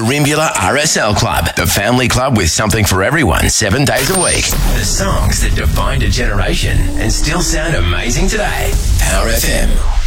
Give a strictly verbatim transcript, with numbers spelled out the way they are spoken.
Merimbula R S L Club, the family club with something for everyone, seven days a week. The songs that defined a generation and still sound amazing today. Power F M.